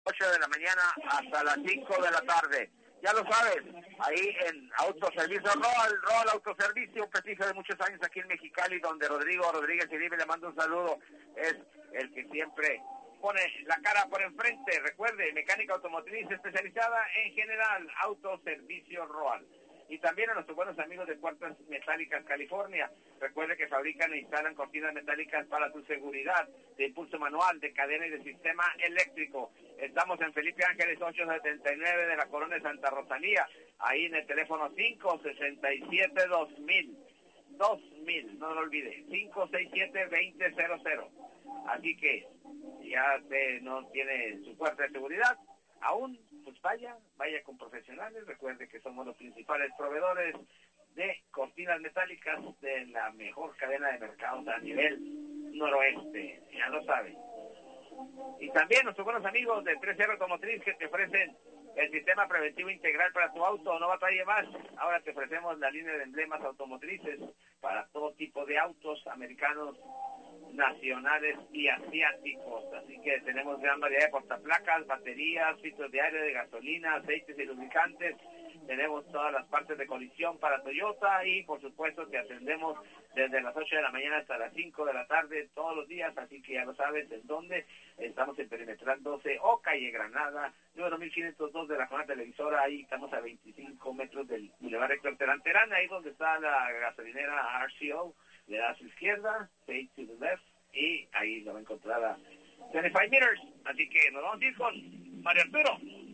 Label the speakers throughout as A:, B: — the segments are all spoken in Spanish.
A: 8 de la mañana hasta las 5 de la tarde. Ya lo sabes, ahí en Autoservicio Roal Autoservicio, un prestigio de muchos años aquí en Mexicali, donde Rodrigo Rodríguez Iribe, le mando un saludo, es el que siempre pone la cara por enfrente. Recuerde, mecánica automotriz especializada en general, Autoservicio Roal. Y también a nuestros buenos amigos de Puertas Metálicas California. Recuerde que fabrican e instalan cortinas metálicas para tu seguridad, de impulso manual, de cadena y de sistema eléctrico. Estamos en Felipe Ángeles 879 de la Colonia Santa Rosalía, ahí en el teléfono 567-2000. 2000, no lo olvide, 567-2000. Así que ya usted no tiene su puerta de seguridad aún, pues vaya con profesionales. Recuerde que somos los principales proveedores de cortinas metálicas de la mejor cadena de mercados a nivel noroeste, ya lo saben. Y también nuestros buenos amigos de 3R Automotriz, que te ofrecen el sistema preventivo integral para tu auto. No batalle más, ahora te ofrecemos la línea de emblemas automotrices para todo tipo de autos americanos, nacionales y asiáticos. Así que tenemos gran variedad de portaplacas, baterías, filtros de aire, de gasolina, aceites y lubricantes. Tenemos todas las partes de colisión para Toyota y por supuesto te atendemos desde las 8 de la mañana hasta las 5 de la tarde todos los días, así que ya lo sabes en dónde. Estamos en Perimetral 12 o Calle Granada, número 1502 de la zona televisora. Ahí estamos a 25 metros del Boulevard Héctor Terán, ahí donde está la gasolinera RCO. Le da a su izquierda, stay to the left, y ahí lo va a encontrar a 25 meters. Así que nos vamos a ir con Mario Arturo.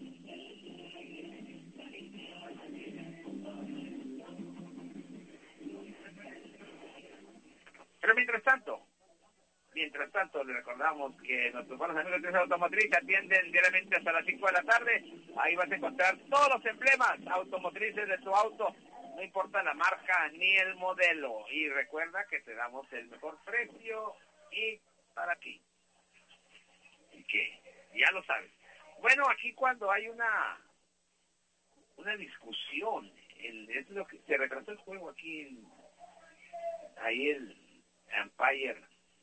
A: Pero mientras tanto, le recordamos que nuestros buenos amigos de Automotriz atienden diariamente hasta las 5 de la tarde. Ahí vas a encontrar todos los emblemas automotrices de tu auto, no importa la marca ni el modelo. Y recuerda que te damos el mejor precio y para ti. Y que ya lo sabes. Bueno, aquí cuando hay una discusión, es lo que se retrasó el juego aquí, ahí el Empire,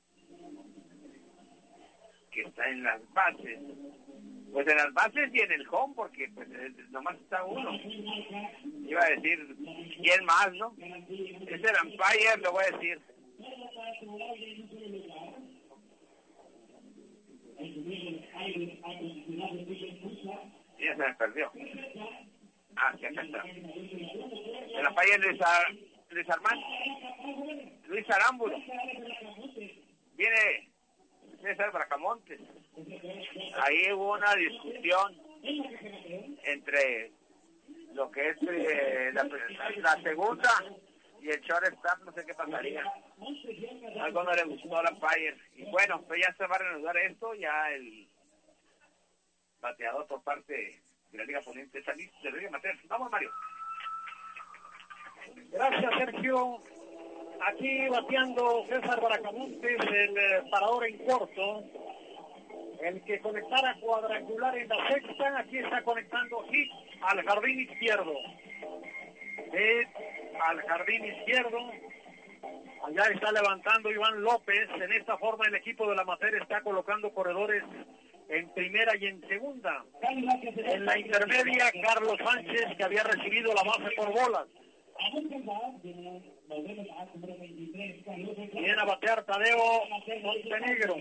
A: que está en las bases, pues en las bases y en el home, porque pues nomás está uno. Iba a decir quién más, ¿no? Es el Empire, lo voy a decir. Ya se me perdió. Ah, sí, acá está. El Empire Luis Arámbulo. Viene César Bracamontes. Ahí hubo una discusión entre lo que es la segunda y el shortstop, no sé qué pasaría. Algo no le gustó a la Empire. Y bueno, pues ya se va a reanudar esto, ya el bateador por parte de la Liga Poniente está listo, de Liga Mater. Vamos, Mario.
B: Gracias, Sergio. Aquí bateando César Bracamontes, el parador en corto, el que conectara cuadrangular en la sexta. Aquí está conectando hit al jardín izquierdo. Al jardín izquierdo. Allá está levantando Iván López. En esta forma el equipo de la Mater está colocando corredores en primera y en segunda. En la intermedia, Carlos Sánchez, que había recibido la base por bolas. Viene a batear Tadeo Montenegro.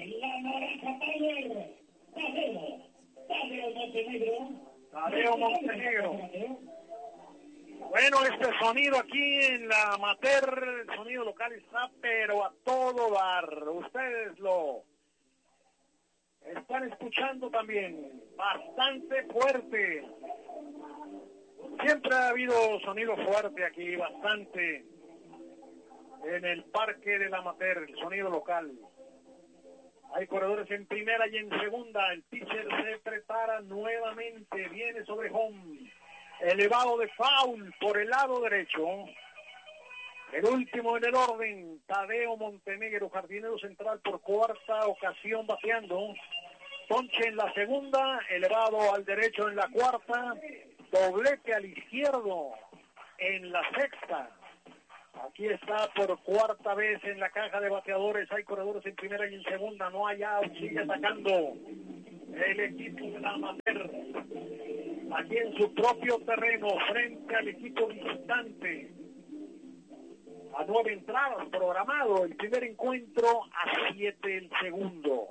B: Tadeo Montenegro. Bueno, este sonido aquí en la Mater, el sonido local está pero a todo dar. Ustedes lo están escuchando también. Bastante fuerte. Siempre ha habido sonido fuerte aquí, bastante, en el parque de la Mater, el sonido local. Hay corredores en primera y en segunda. El pitcher se prepara nuevamente, viene sobre home. Elevado de foul por el lado derecho. El último en el orden, Tadeo Montenegro, jardinero central por cuarta ocasión bateando. Ponche en la segunda, elevado al derecho en la cuarta. Doblete al izquierdo en la sexta. Aquí está por cuarta vez en la caja de bateadores. Hay corredores en primera y en segunda. No hay out. Sigue atacando el equipo de la Amateur, aquí en su propio terreno, frente al equipo visitante. A 9 entradas programado, el primer encuentro, a 7 el segundo.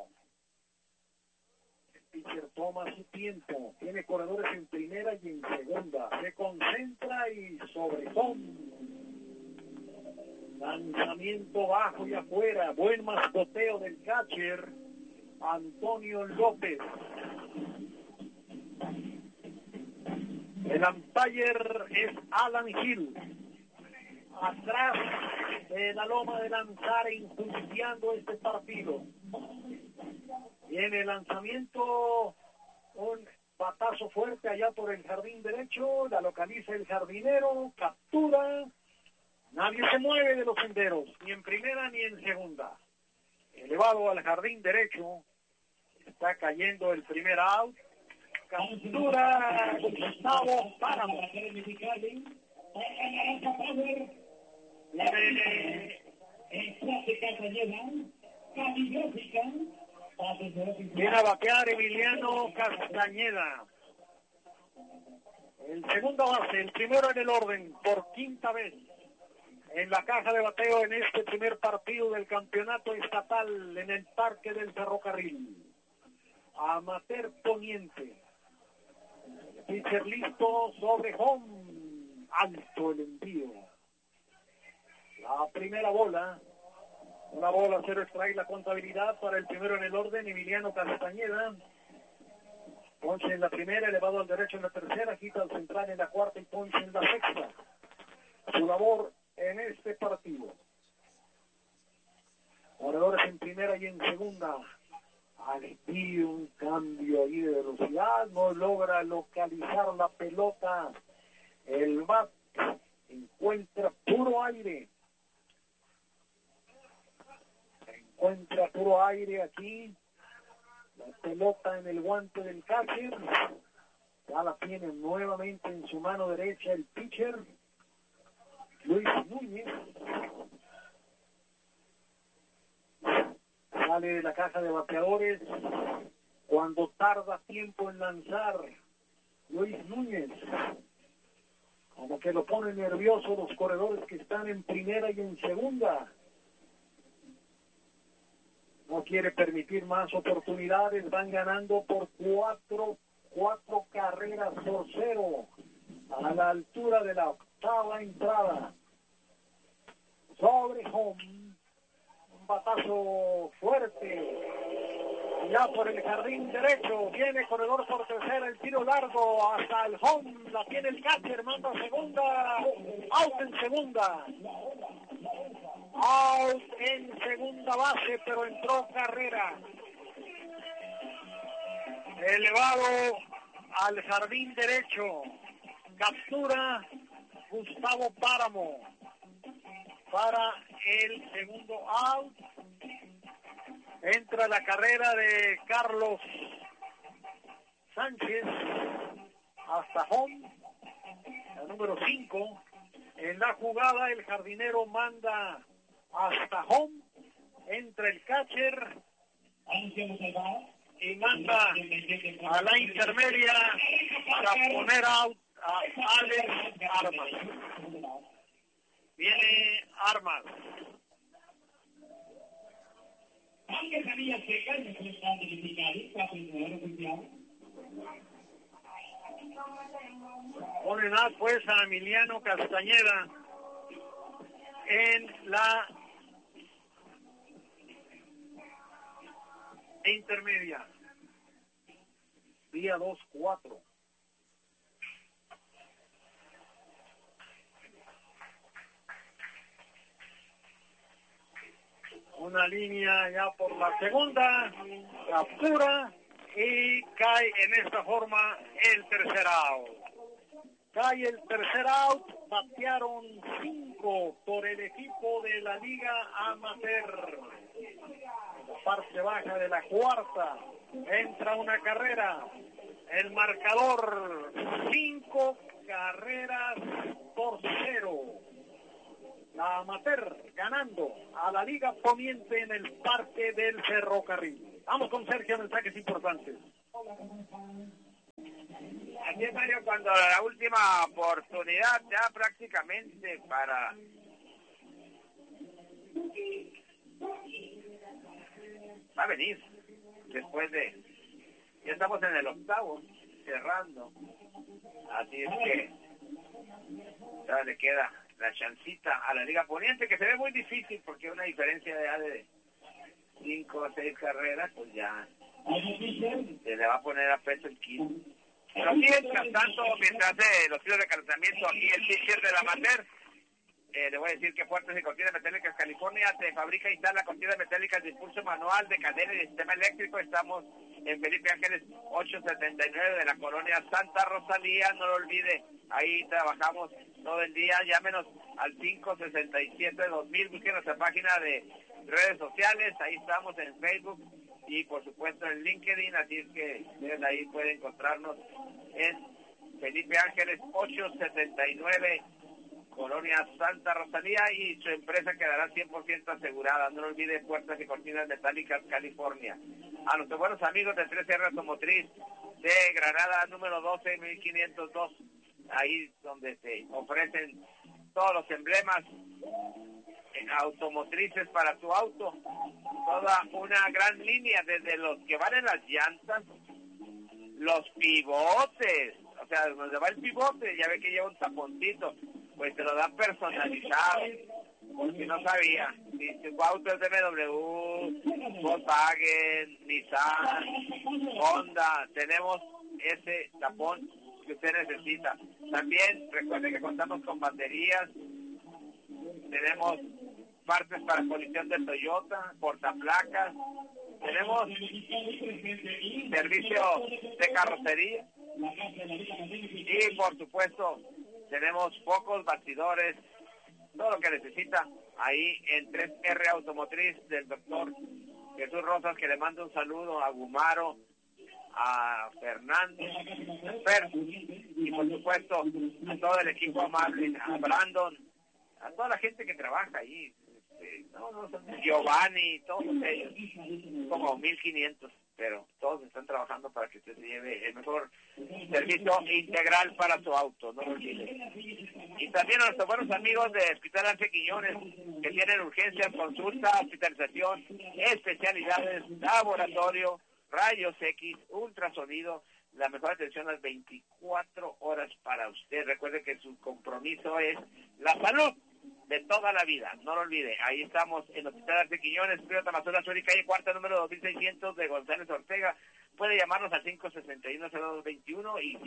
B: El pitcher toma su tiempo, tiene corredores en primera y en segunda, se concentra y sobre home. Lanzamiento bajo y afuera, buen mascoteo del catcher Antonio López. El umpire es Alan Hill. Atrás de la loma de Lanzar, injusticiando este partido. Viene el lanzamiento, un batazo fuerte allá por el jardín derecho, la localiza el jardinero, captura, nadie se mueve de los senderos, ni en primera ni en segunda. Elevado al jardín derecho, está cayendo el primer out, captura Gustavo Páramo. Viene a batear Emiliano Castañeda. El segundo base, el primero en el orden, por quinta vez en la caja de bateo en este primer partido del campeonato estatal en el Parque del Ferrocarril. Amateur Poniente. Pitcher listo sobre home. Alto el envío. La primera bola. Una bola, 0 strike, la contabilidad para el primero en el orden, Emiliano Castañeda. Ponche en la primera, elevado al derecho en la tercera, quita al central en la cuarta y Ponche en la sexta. Su labor en este partido. Corredores en primera y en segunda. Al envío, un cambio ahí de velocidad, no logra localizar la pelota. El bat encuentra puro aire. Encuentra puro aire aquí. La pelota en el guante del catcher. Ya la tiene nuevamente en su mano derecha el pitcher Luis Núñez. Sale de la caja de bateadores cuando tarda tiempo en lanzar Luis Núñez. Como que lo pone nervioso los corredores que están en primera y en segunda. No quiere permitir más oportunidades. Van ganando por cuatro carreras por 0. A la altura de la octava entrada. Sobre home. Un batazo fuerte. Ya por el jardín derecho. Viene corredor por tercera. El tiro largo hasta el home. La tiene el catcher. Manda a segunda. Out en segunda. Out en segunda base, pero entró carrera. Elevado al jardín derecho. Captura Gustavo Páramo para el segundo out. Entra la carrera de Carlos Sánchez hasta home, el número 5. En la jugada el jardinero manda hasta home, entra el catcher y manda a la intermedia para poner out a Alex Armas. Viene Armas. Ponen out pues a Emiliano Castañeda en la intermedia. Vía 2-4. Una línea ya por la segunda, captura y cae en esta forma el tercer out. Cae el tercer out, batearon 5 por el equipo de la Liga Amateur. En la parte baja de la cuarta entra una carrera. El marcador 5 carreras por 0. La Amateur ganando a la Liga Poniente en el Parque del Ferrocarril. Vamos con Sergio, mensajes importantes.
A: Así es, Mario, cuando la última oportunidad ya prácticamente para va a venir después de, ya estamos en el octavo, cerrando, así es que ya le queda la chancita a la Liga Poniente, que se ve muy difícil porque una diferencia de 5 o 6 carreras, pues ya se le va a poner a peso el kilo. Pero mientras tanto, mientras los tiros de calentamiento aquí el pitcher de la amateur, le voy a decir que Fuertes y Cortinas Metálicas California te fabrica e instala cortinas metálicas de impulso manual, de cadena y de sistema eléctrico. Estamos en Felipe Ángeles 879 de la colonia Santa Rosalía, no lo olvide, ahí trabajamos todo el día. Llámenos al 567-2000, busquen nuestra página de redes sociales, ahí estamos en Facebook y por supuesto en LinkedIn, así es que ustedes ahí pueden encontrarnos en Felipe Ángeles 879 Colonia Santa Rosalía, y su empresa quedará 100% asegurada. No olvide Puertas y Cortinas Metálicas California. A nuestros buenos amigos de 3R Automotriz de Granada, número 12.502, ahí donde se ofrecen todos los emblemas automotrices para tu auto, toda una gran línea, desde los que van en las llantas, los pivotes, o sea, donde va el pivote, ya ve que lleva un taponcito, pues te lo dan personalizado, por si no sabía. Si tu auto es BMW, Volkswagen, Nissan, Honda, tenemos ese tapón que usted necesita. También recuerde que contamos con baterías, tenemos partes para colisión de Toyota, portaplacas, tenemos servicio de carrocería y por supuesto tenemos focos, bastidores, todo lo que necesita ahí en 3R Automotriz del doctor Jesús Rosas, que le manda un saludo a Gumaro, a Fernando, a Fer, y por supuesto a todo el equipo amable, a Brandon, a toda la gente que trabaja ahí, Giovanni, todos ellos, como 1500, pero todos están trabajando para que usted se lleve el mejor servicio integral para su auto, no lo olvide. Y también a nuestros buenos amigos de Hospital Ángel Quiñones, que tienen urgencias, consulta, hospitalización, especialidades, laboratorio, rayos X, ultrasonido, la mejor atención las 24 horas para usted. Recuerde que su compromiso es la salud de toda la vida, no lo olvide. Ahí estamos en Hospital Arce Quiñones, Río Tamazula, Sur y calle Cuarta, número 2600 de González Ortega. Puede llamarnos al 561-0221 y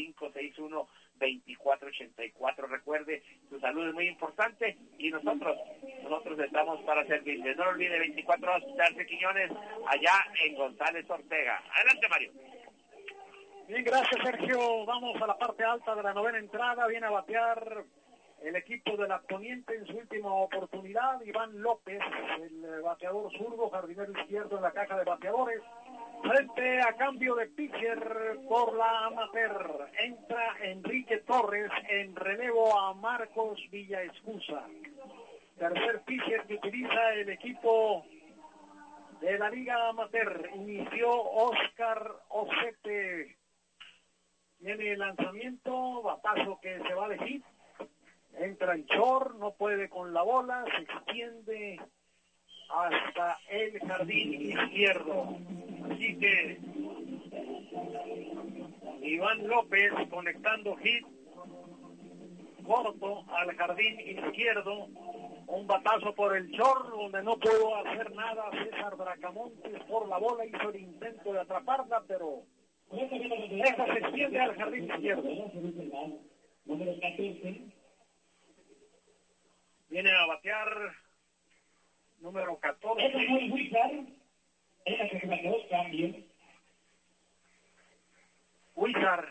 A: 561-2484. Recuerde, su salud es muy importante y nosotros estamos para servirle. No lo olvide, 24 horas Hospital Arce Quiñones, allá en González Ortega. Adelante, Mario.
B: Bien, gracias, Sergio. Vamos a la parte alta de la novena entrada. Viene a batear el equipo de la Poniente en su última oportunidad. Iván López, el bateador zurdo, jardinero izquierdo en la caja de bateadores. Frente a cambio de pitcher por la amateur, entra Enrique Torres en relevo a Marcos Villaescusa. Tercer pitcher que utiliza el equipo de la Liga Amateur. Inició Oscar Ocete. Viene el lanzamiento, batazo que se va de hit. Entra en short, no puede con la bola, se extiende hasta el jardín izquierdo. Así que Iván López conectando hit corto al jardín izquierdo. Un batazo por el short donde no pudo hacer nada César Bracamontes por la bola. Hizo el intento de atraparla, pero esa se extiende al jardín izquierdo. Viene a batear número 14. Huizar.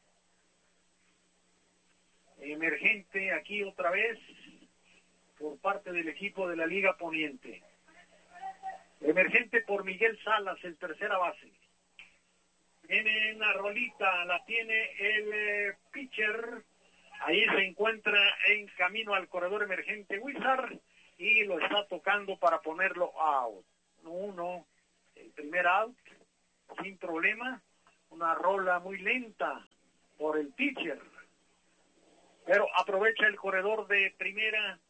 B: Emergente aquí otra vez por parte del equipo de la Liga Poniente. Emergente por Miguel Salas, el tercera base. Viene una rolita, la tiene el pitcher. Ahí se encuentra en camino al corredor emergente Huizar y lo está tocando para ponerlo out. El primer out, sin problema. Una rola muy lenta por el pitcher. Pero aprovecha el corredor de primera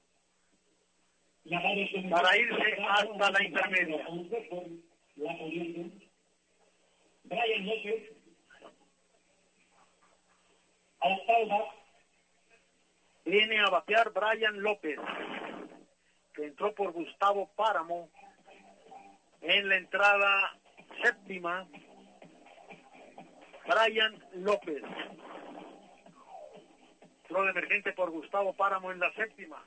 B: para irse hasta la intermedia.
C: Brian López.
B: Viene a batear Brian López, que entró por Gustavo Páramo en la entrada séptima. Brian López. Entró de emergente por Gustavo Páramo en la séptima.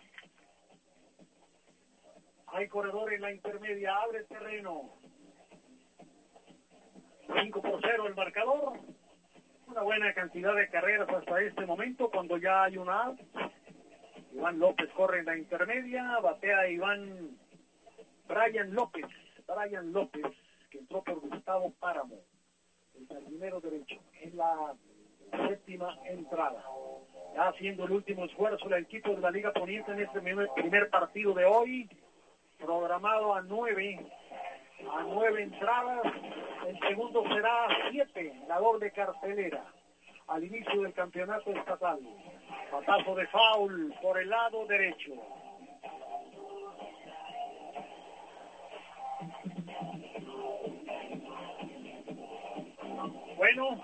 B: Hay corredor en la intermedia, abre terreno. 5-0 el marcador. Una buena cantidad de carreras hasta este momento, cuando ya hay una out. Iván López corre en la intermedia, batea Brian López, que entró por Gustavo Páramo, el jardinero derecho, en la séptima entrada. Ya haciendo el último esfuerzo el equipo de la Liga Poniente en este primer partido de hoy, programado a 9 entradas. El segundo será 7, la doble cartelera, al inicio del campeonato estatal. Batazo de foul por el lado derecho. Bueno,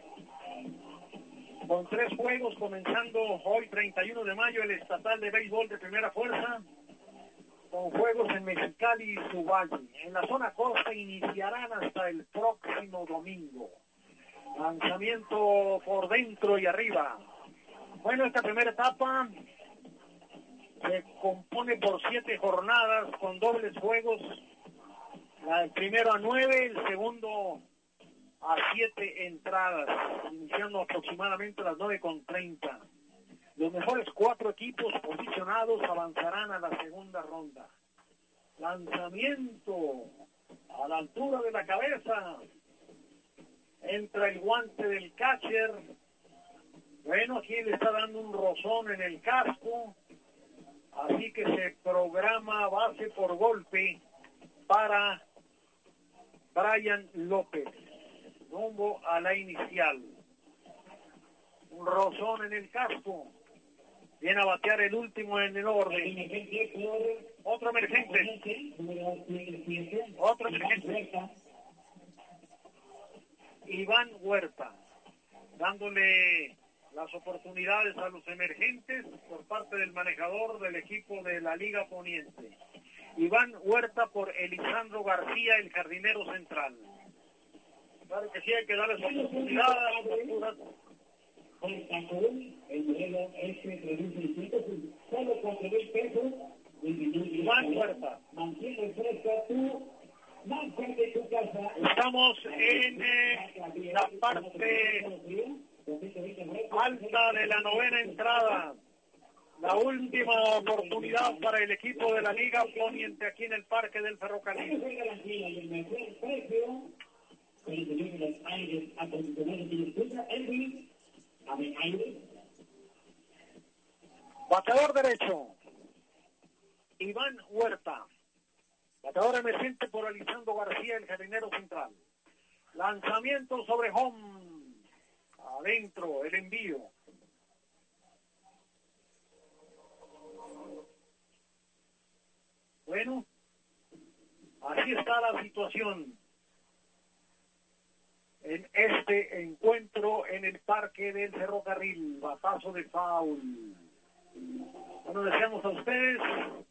B: con 3 juegos, comenzando hoy 31 de mayo el estatal de béisbol de primera fuerza, con juegos en Mexicali y su valle. En la zona costa iniciarán hasta el próximo domingo. Lanzamiento por dentro y arriba. Bueno, esta primera etapa se compone por 7 jornadas con dobles juegos. El primero a 9, el segundo a 7 entradas, iniciando aproximadamente a las 9:30. Los mejores 4 equipos posicionados avanzarán a la segunda ronda. Lanzamiento a la altura de la cabeza. Entra el guante del catcher. Bueno, aquí le está dando un rozón en el casco. Así que se programa base por golpe para Brian López. Rumbo a la inicial. Un rozón en el casco. Viene a batear el último en el orden. Otro emergente. Iván Huerta. Dándole las oportunidades a los emergentes por parte del manejador del equipo de la Liga Poniente. Iván Huerta por Elisandro García, el jardinero central. Claro que sí, hay que darles oportunidades.
C: El modelo S3600, solo 4,000 pesos.
B: Iván Huerta.
C: Mantiene fresca tu manzana de tu casa.
B: Estamos en la parte alta de la novena entrada. La última oportunidad para el equipo de la Liga Poniente aquí en el Parque del Ferrocarril. Bateador derecho, Iván Huerta. Bateador emergente por Elisandro García, el jardinero central. Lanzamiento sobre home. Adentro, el envío. Bueno, así está la situación en este encuentro en el Parque del Ferrocarril. Batazo de foul. Bueno, deseamos a ustedes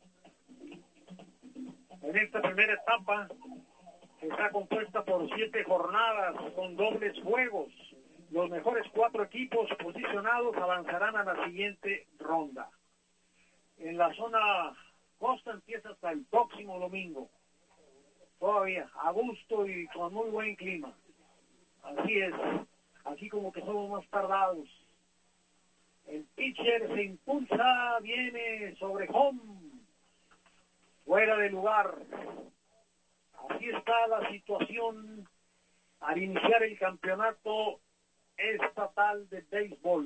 B: en esta primera etapa, que está compuesta por 7 jornadas con dobles juegos. Los mejores 4 equipos posicionados avanzarán a la siguiente ronda. En la zona costa empieza hasta el próximo domingo. Todavía a gusto y con muy buen clima. Así es, así como que somos más tardados. El pitcher se impulsa, viene sobre home, fuera de lugar. Así está la situación al iniciar el campeonato estatal de béisbol.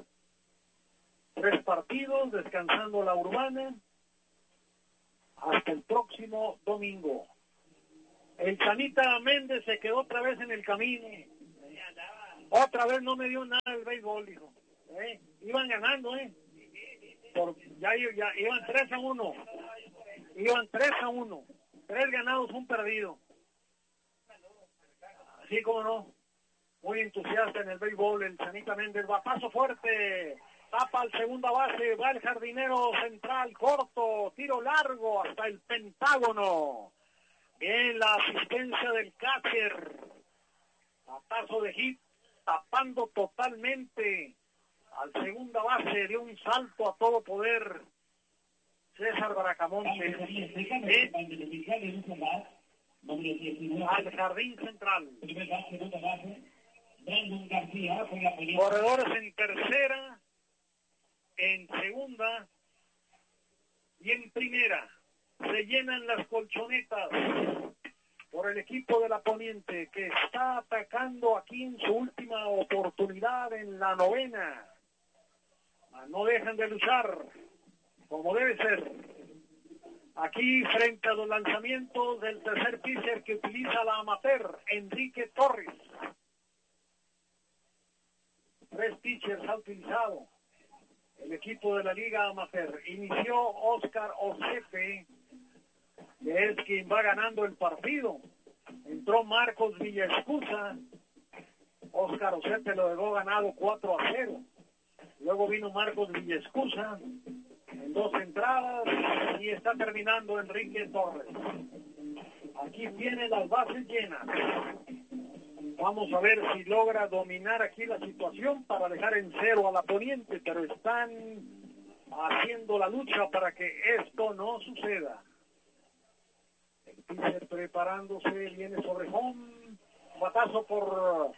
B: 3 partidos, descansando la Urbana, hasta el próximo domingo. El Chanita Méndez se quedó otra vez en el camino. Otra vez no me dio nada el béisbol, hijo. Iban ganando, ya iban 3-1. Iban 3-1. 3 ganados, 1 perdido. Así como no. Muy entusiasta en el béisbol, el Chanita Méndez. Batazo fuerte. Tapa al segunda base. Va el jardinero central. Corto. Tiro largo hasta el Pentágono. Bien la asistencia del catcher. Batazo de hit. Tapando totalmente al segunda base de un salto a todo poder César Bracamonte al jardín central. Corredores en tercera, en segunda y en primera. Se llenan las colchonetas por el equipo de la Poniente, que está atacando aquí en su última oportunidad en la novena. No dejan de luchar como debe ser. Aquí frente a los lanzamientos del tercer pitcher que utiliza la amateur, Enrique Torres. 3 pitchers ha utilizado el equipo de la Liga Amateur. Inició Oscar Osepe, que es quien va ganando el partido. Entró Marcos Villaescusa. Oscar Osepe lo dejó ganado 4-0. Luego vino Marcos Villaescusa en 2 entradas y está terminando Enrique Torres. Aquí tiene las bases llenas. Vamos a ver si logra dominar aquí la situación para dejar en 0 a la Poniente, pero están haciendo la lucha para que esto no suceda. El pitcher preparándose, viene sobre home. Batazo por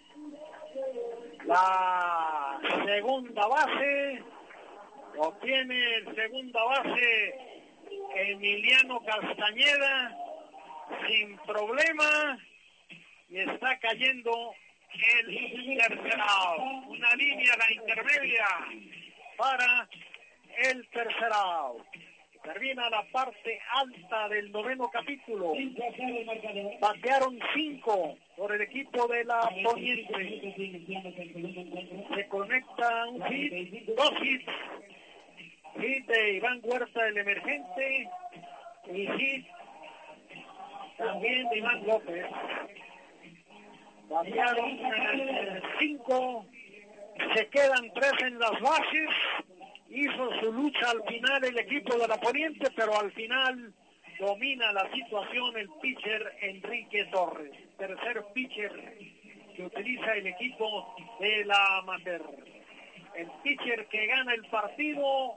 B: la segunda base. Obtiene el segunda base Emiliano Castañeda sin problema. Y está cayendo el tercer out. Una línea la intermedia para el tercer out. Termina la parte alta del noveno capítulo. Batearon 5 por el equipo de la Poniente. Se conecta un hit, 2 hits. Hit de Iván Huerta, el emergente. Y hit también de Iván López. Batearon 5. Se quedan 3 en las bases. Hizo su lucha al final el equipo de la Poniente, pero al final domina la situación el pitcher Enrique Torres. Tercer pitcher que utiliza el equipo de la Amateur. El pitcher que gana el partido,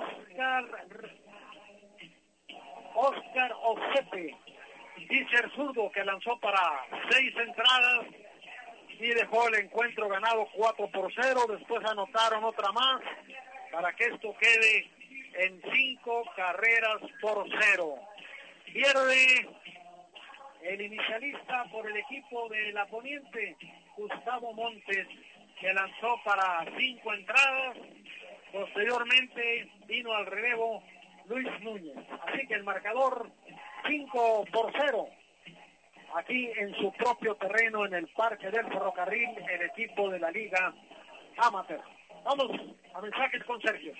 B: Oscar Osepe. Pitcher zurdo que lanzó para 6 entradas y dejó el encuentro ganado 4-0. Después anotaron otra más para que esto quede en 5-0. Pierde el inicialista por el equipo de la Poniente, Gustavo Montes, que lanzó para 5 entradas. Posteriormente vino al relevo Luis Núñez. Así que el marcador 5-0. Aquí en su propio terreno, en el Parque del Ferrocarril, el equipo de la Liga Amateur. Vamos a mensajes con Sergio.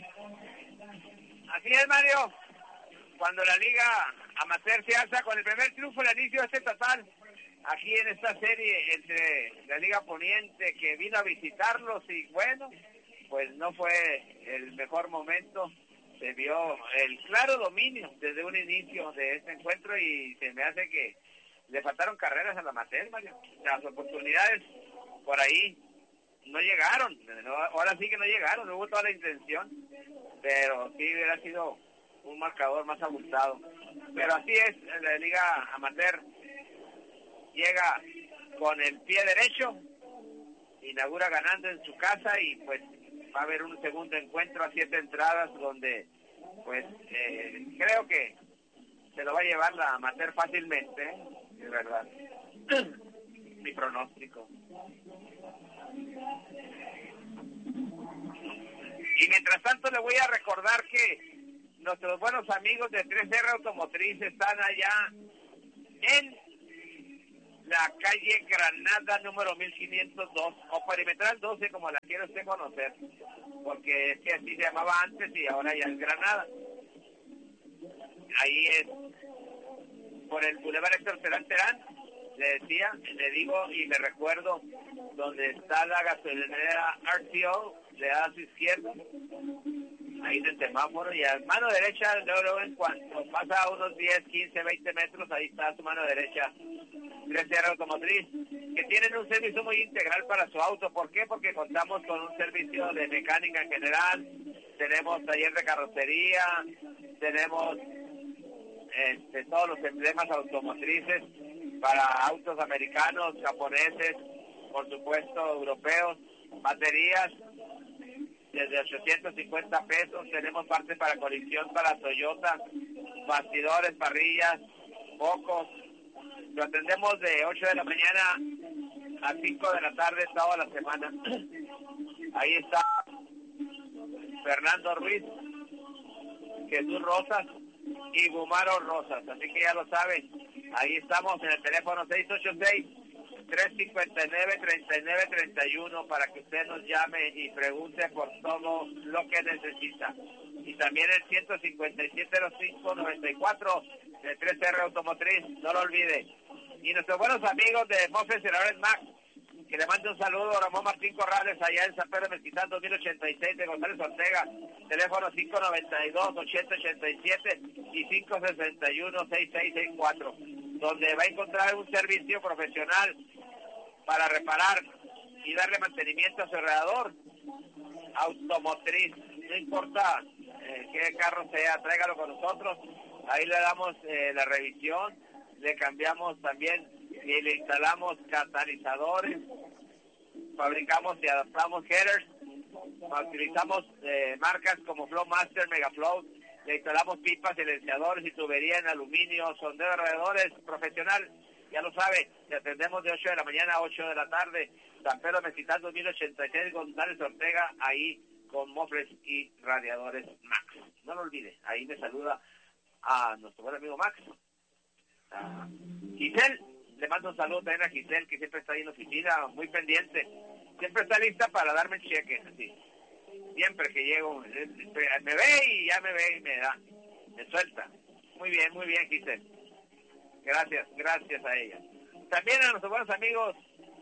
A: Así es, Mario. Cuando la Liga Amateur se alza con el primer triunfo al inicio de este estatal, aquí en esta serie entre la Liga Poniente, que vino a visitarlos, y bueno, pues no fue el mejor momento. Se vio el claro dominio desde un inicio de este encuentro y se me hace que le faltaron carreras a la Amateur, Mario. Las oportunidades por ahí no llegaron, ahora sí que no llegaron, no hubo toda la intención, pero sí hubiera sido un marcador más abultado. Pero así es, la Liga Amateur llega con el pie derecho, inaugura ganando en su casa y pues va a haber un segundo encuentro a 7 entradas donde pues creo que se lo va a llevar la Amateur fácilmente, de verdad. Mi pronóstico. Y mientras tanto le voy a recordar que nuestros buenos amigos de 3R Automotriz están allá en la calle Granada número 1502, o Perimetral 12, como la quiere usted conocer, porque es que así se llamaba antes y ahora ya es Granada. Ahí es por el Boulevard Héctor Terán, le digo y le recuerdo, donde está la gasolinera RTO, le da a su izquierda, ahí en el semáforo, y a mano derecha, luego en cuanto pasa unos 10, 15, 20 metros, ahí está a su mano derecha, 3R Automotriz, que tienen un servicio muy integral para su auto. ¿Por qué? Porque contamos con un servicio de mecánica en general, tenemos taller de carrocería, tenemos todos los emblemas automotrices para autos americanos, japoneses, por supuesto europeos, baterías desde 850 pesos, tenemos partes para colisión para Toyota, bastidores, parrillas, focos. Lo atendemos de 8 de la mañana a 5 de la tarde toda la semana. Ahí está Fernando Ruiz, Jesús Rosas y Gumaro Rosas, así que ya lo saben, ahí estamos en el teléfono 686-359-3931 para que usted nos llame y pregunte por todo lo que necesita. Y también el 157-05-94 de 3R Automotriz, no lo olvide. Y nuestros buenos amigos de Mofles Cerradores Max, que le mande un saludo a Ramón Martín Corrales allá en San Pedro Mezquitán 2086 de González Ortega, teléfono 592-8087 y 561-6664, donde va a encontrar un servicio profesional para reparar y darle mantenimiento a su alrededor automotriz, no importa qué carro sea, tráigalo con nosotros, ahí le damos la revisión, le cambiamos también y le instalamos catalizadores, fabricamos y adaptamos headers, utilizamos marcas como Flowmaster, Megaflow, le instalamos pipas, silenciadores y tubería en aluminio, sondeo de alrededores profesional, ya lo sabe, le atendemos de 8 de la mañana a 8 de la tarde, San Pedro Mezquitán 2086, González Ortega, ahí con mofles y radiadores Max. No lo olvide, ahí me saluda a nuestro buen amigo Max. Giselle, le mando un saludo también a Giselle, que siempre está ahí en la oficina, muy pendiente, siempre está lista para darme el cheque, así, siempre que llego, me ve y ya me ve y me da, me suelta. Muy bien Giselle, gracias a ella. También a nuestros buenos amigos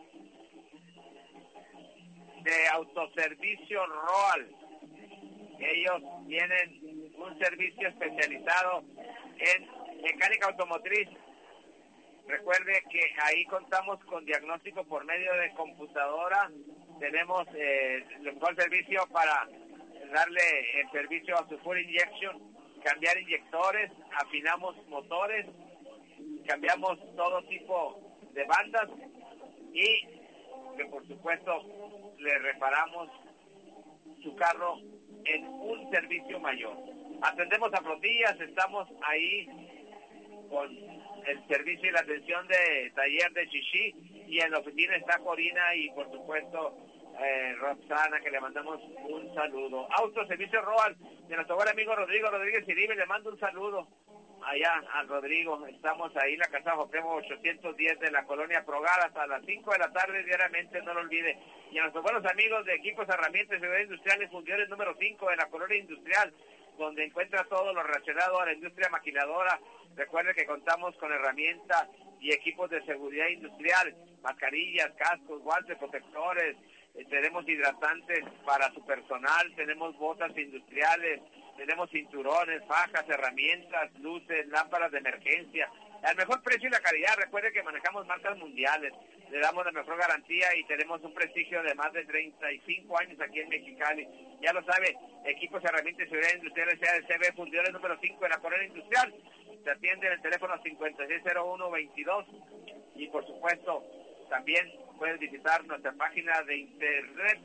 A: de Autoservicio Roal, ellos tienen un servicio especializado en mecánica automotriz. Recuerde que ahí contamos con diagnóstico por medio de computadora, tenemos el mejor servicio para darle el servicio a su full injection, cambiar inyectores, afinamos motores, cambiamos todo tipo de bandas y que por supuesto le reparamos su carro en un servicio mayor. Atendemos a flotillas, estamos ahí con el servicio y la atención de taller de Chichi, y en la oficina está Corina y por supuesto Roxana, que le mandamos un saludo. Autoservicio Roal de nuestro buen amigo Rodrigo Rodríguez Iribe, le mando un saludo allá a Rodrigo. Estamos ahí en la casa Jopemo 810 de la colonia Progaras a las 5 de la tarde diariamente, no lo olvide. Y a nuestros buenos amigos de Equipos, Herramientas y Seguridad Industriales Fundidores número 5 de la colonia industrial, donde encuentra todo lo relacionado a la industria maquiladora. Recuerde que contamos con herramientas y equipos de seguridad industrial, mascarillas, cascos, guantes, protectores, tenemos hidratantes para su personal, tenemos botas industriales, tenemos cinturones, fajas, herramientas, luces, lámparas de emergencia, al mejor precio y la calidad. Recuerde que manejamos marcas mundiales, le damos la mejor garantía y tenemos un prestigio de más de 35 años aquí en Mexicali. Ya lo sabe, Equipos, Herramientas y Seguridad Industrial SADCB, Fundidores número 5 de la colonia industrial. Se atiende en el teléfono 5601-22 y por supuesto también puedes visitar nuestra página de internet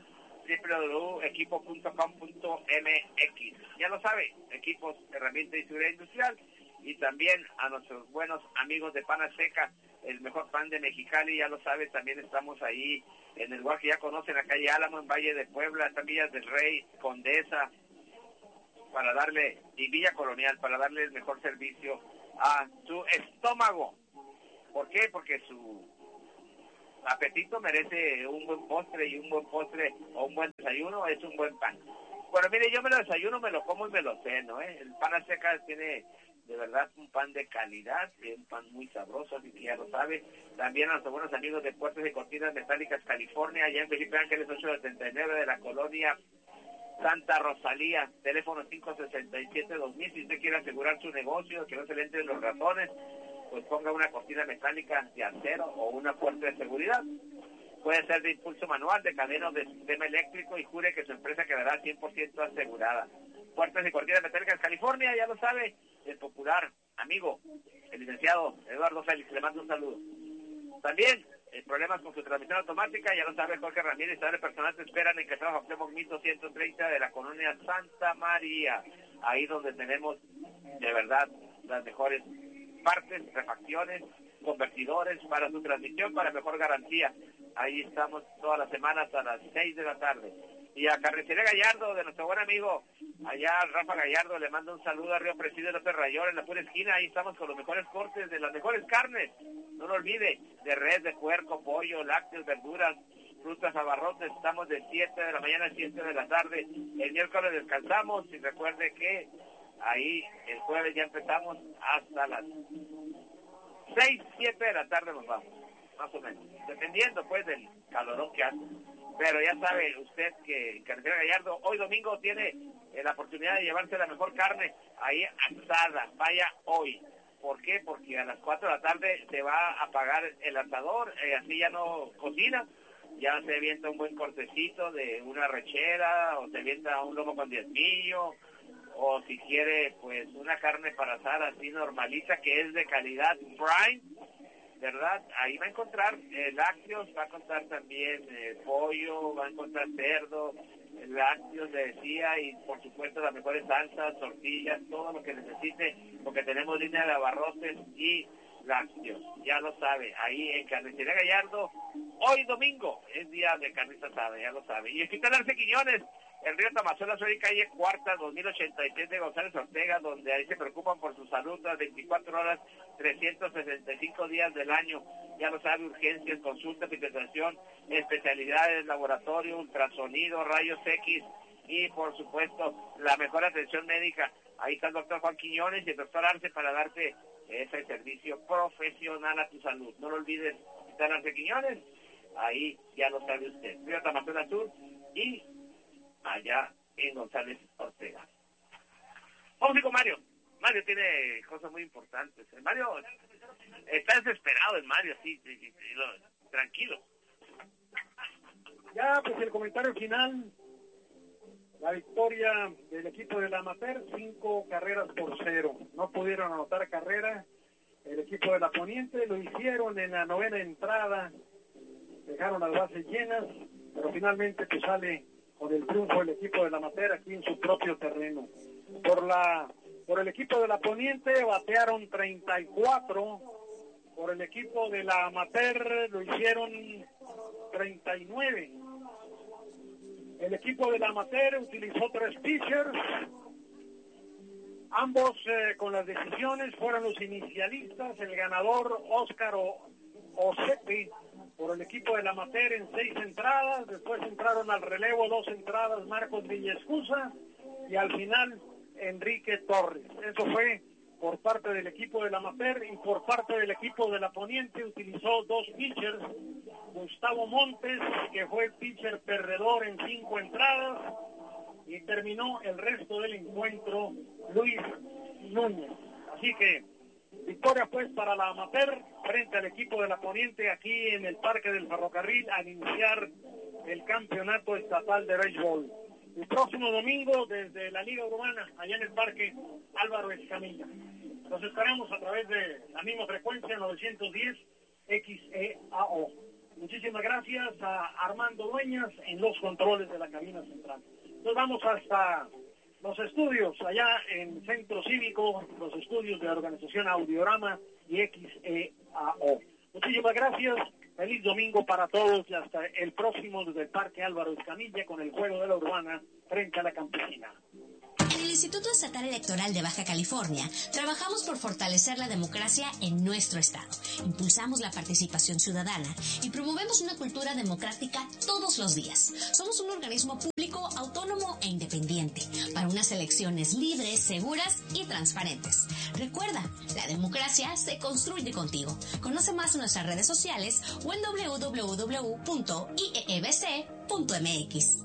A: www.equipo.com.mx. Ya lo sabe, Equipos, Herramientas y Seguridad Industrial. Y también a nuestros buenos amigos de Pan Azteca, el mejor pan de Mexicali, ya lo sabe, también estamos ahí en el lugar que ya conocen, la calle Álamo, en Valle de Puebla, en Villas del Rey, Condesa, para darle, y Villa Colonial, para darle el mejor servicio a su estómago. ¿Por qué? Porque su apetito merece un buen postre, y un buen postre o un buen desayuno es un buen pan. Bueno, mire, yo me lo desayuno, me lo como y me lo ceno, ¿eh? El pan Azteca tiene de verdad un pan de calidad, un pan muy sabroso, así que ya lo sabe. También a nuestros buenos amigos de Puertas y Cortinas Metálicas California, allá en Felipe Ángeles 879 de la colonia Santa Rosalía, teléfono 567-2000. Si usted quiere asegurar su negocio, que no se le entren los ratones, pues ponga una cortina metálica de acero o una puerta de seguridad. Puede ser de impulso manual, de cadena o de sistema eléctrico, y jure que su empresa quedará 100% asegurada. Puertas y cortinas metálicas California, ya lo sabe, el popular amigo, el licenciado Eduardo Félix, le mando un saludo. También, problemas con su transmisión automática, ya lo sabe Jorge Ramírez, sabe personal te esperan en Quesada Octavo 1230 de la colonia Santa María, ahí donde tenemos de verdad las mejores partes, refacciones, convertidores para su transmisión, para mejor garantía. Ahí estamos todas las semanas a las 6 de la tarde. Y a Carnicería Gallardo, de nuestro buen amigo, allá Rafa Gallardo, le mando un saludo a Río Presidio López Rayón, en la pura esquina. Ahí estamos con los mejores cortes de las mejores carnes, no lo olvide, de res, de puerco, pollo, lácteos, verduras, frutas, abarrotes. Estamos de 7 de la mañana a 7 de la tarde. El miércoles descansamos, y recuerde que ahí el jueves ya empezamos hasta las 6, 7 de la tarde nos vamos, más o menos, dependiendo pues del calorón que hace. Pero ya sabe usted que Carnicería Gallardo hoy domingo tiene la oportunidad de llevarse la mejor carne ahí asada. Vaya hoy. ¿Por qué? Porque a las 4 de la tarde se va a apagar el asador, así ya no cocina, ya se avienta un buen cortecito de una rechera, o se avienta un lomo con diezmillo, o si quiere pues una carne para asar así normalita, que es de calidad prime, ¿verdad? Ahí va a encontrar lácteos, va a encontrar también pollo, va a encontrar cerdo, lácteos, le decía, y por supuesto las mejores salsas, tortillas, todo lo que necesite, porque tenemos línea de abarrotes y lácteos, ya lo sabe, ahí en Carnicería Gallardo. Hoy domingo es día de carnita asada, ya lo sabe. Y en Hospital Arce Quiñones, el río Tamazola, soy calle Cuarta, 2086 de González Ortega, donde ahí se preocupan por su salud las 24 horas, 365 días del año. Ya lo sabe, urgencias, consulta, hospitalización, especialidades, laboratorio, ultrasonido, rayos X y por supuesto la mejor atención médica. Ahí está el doctor Juan Quiñones y el doctor Arce para darte ese servicio profesional a tu salud. No lo olvides, Hospital Arce Quiñones, ahí ya lo sabe usted. Río Tamazola Sur y allá en González Ortega. Vamos con Mario. Mario tiene cosas muy importantes. El Mario está desesperado, el Mario, sí, tranquilo.
B: Ya, pues el comentario final, la victoria del equipo del Amateur, 5-0. No pudieron anotar carrera el equipo de la Poniente, lo hicieron en la 9ª entrada, dejaron las bases llenas, pero finalmente pues sale con el triunfo el equipo del Amateur aquí en su propio terreno. Por el equipo de la Poniente batearon 34, por el equipo de la Amateur lo hicieron 39. El equipo de la Amateur utilizó 3 pitchers, ambos con las decisiones fueron los inicialistas. El ganador Óscar Osepe por el equipo del Amateur en 6 entradas, después entraron al relevo 2 entradas Marcos Villescusa y al final Enrique Torres. Eso fue por parte del equipo del Amateur, y por parte del equipo de la Poniente utilizó 2 pitchers. Gustavo Montes, que fue el pitcher perdedor en 5 entradas, y terminó el resto del encuentro Luis Núñez. Así que victoria pues para la Amateur frente al equipo de la Poniente aquí en el Parque del Ferrocarril al iniciar el campeonato estatal de béisbol. El próximo domingo desde la Liga Urbana, allá en el Parque Álvaro Escamilla. Los esperamos a través de la misma frecuencia 910 XEAO. Muchísimas gracias a Armando Dueñas en los controles de la cabina central. Nos vamos hasta los estudios allá en Centro Cívico, los estudios de la organización Audiorama y XEAO. Muchísimas gracias. Feliz domingo para todos y hasta el próximo desde el Parque Álvaro Escamilla con el juego de la Urbana frente a la Campesina.
D: Instituto Estatal Electoral de Baja California, trabajamos por fortalecer la democracia en nuestro estado. Impulsamos la participación ciudadana y promovemos una cultura democrática todos los días. Somos un organismo público, autónomo e independiente para unas elecciones libres, seguras y transparentes. Recuerda, la democracia se construye contigo. Conoce más en nuestras redes sociales o en www.iebc.mx.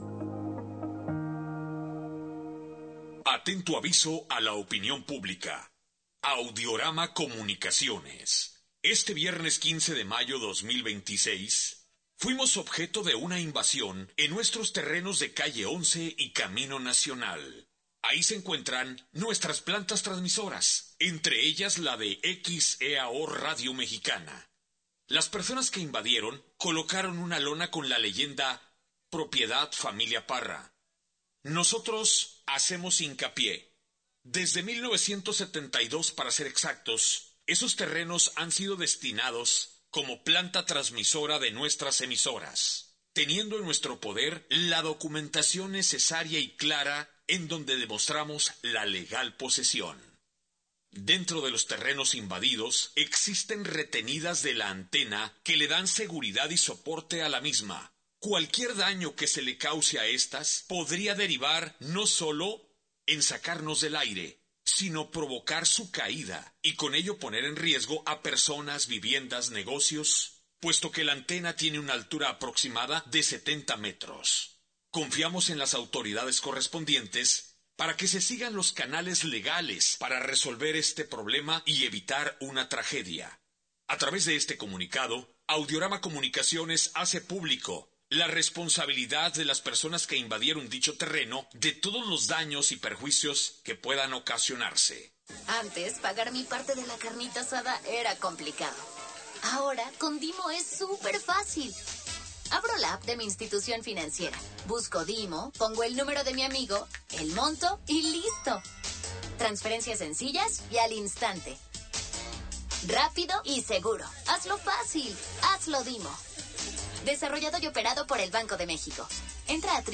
E: Atento aviso a la opinión pública. Audiorama Comunicaciones. Este viernes 15 de mayo 2026, fuimos objeto de una invasión en nuestros terrenos de Calle 11 y Camino Nacional. Ahí se encuentran nuestras plantas transmisoras, entre ellas la de XEAO Radio Mexicana. Las personas que invadieron colocaron una lona con la leyenda Propiedad Familia Parra. Nosotros hacemos hincapié. Desde 1972, para ser exactos, esos terrenos han sido destinados como planta transmisora de nuestras emisoras, teniendo en nuestro poder la documentación necesaria y clara en donde demostramos la legal posesión. Dentro de los terrenos invadidos existen retenidas de la antena que le dan seguridad y soporte a la misma. Cualquier daño que se le cause a estas podría derivar no solo en sacarnos del aire, sino provocar su caída y con ello poner en riesgo a personas, viviendas, negocios, puesto que la antena tiene una altura aproximada de 70 metros. Confiamos en las autoridades correspondientes para que se sigan los canales legales para resolver este problema y evitar una tragedia. A través de este comunicado, Audiorama Comunicaciones hace público la responsabilidad de las personas que invadieron dicho terreno de todos los daños y perjuicios que puedan ocasionarse.
F: Antes, pagar mi parte de la carnita asada era complicado. Ahora, con Dimo es súper fácil. Abro la app de mi institución financiera, busco Dimo, pongo el número de mi amigo, el monto y listo. Transferencias sencillas y al instante. Rápido y seguro. Hazlo fácil. Hazlo Dimo. Desarrollado y operado por el Banco de México. Entra a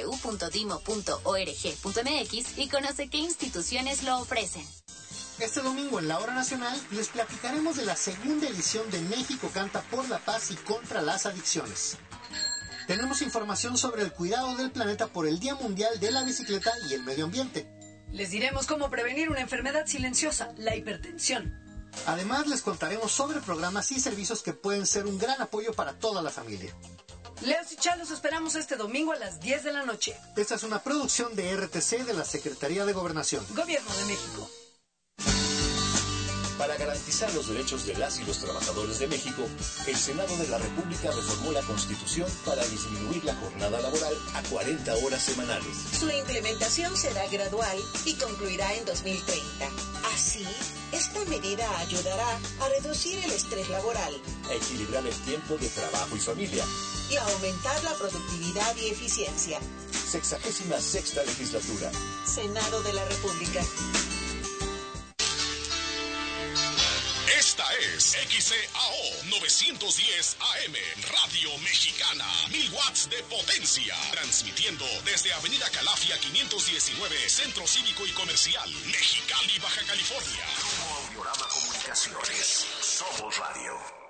F: www.dimo.org.mx y conoce qué instituciones lo ofrecen.
G: Este domingo en la Hora Nacional les platicaremos de la segunda edición de México Canta por la Paz y contra las Adicciones. Tenemos información sobre el cuidado del planeta por el Día Mundial de la Bicicleta y el Medio Ambiente.
H: Les diremos cómo prevenir una enfermedad silenciosa, la hipertensión.
G: Además, les contaremos sobre programas y servicios que pueden ser un gran apoyo para toda la familia.
H: Leos y Chá los esperamos este domingo a las 10 de la noche.
G: Esta es una producción de RTC de la Secretaría de Gobernación.
H: Gobierno de México.
I: Para garantizar los derechos de las y los trabajadores de México, el Senado de la República reformó la Constitución para disminuir la jornada laboral a 40 horas semanales.
J: Su implementación será gradual y concluirá en 2030. Así, esta medida ayudará a reducir el estrés laboral,
I: a equilibrar el tiempo de trabajo y familia
J: y a aumentar la productividad y eficiencia.
I: 66ª legislatura.
J: Senado de la República.
E: Esta es XEAO 910 AM, Radio Mexicana, 1000 watts de potencia, transmitiendo desde Avenida Calafia 519, Centro Cívico y Comercial, Mexicali, Baja California. Audiorama Comunicaciones, somos radio.